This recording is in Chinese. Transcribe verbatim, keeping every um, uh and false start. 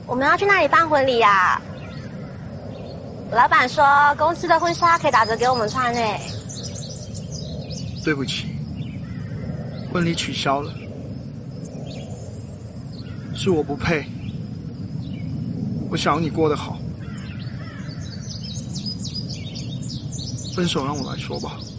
我们要去哪里办婚礼呀？老板说公司的婚纱可以打折给我们穿呢。 对不起，婚礼取消了，是我不配。我想要你过得好，分手让我来说吧。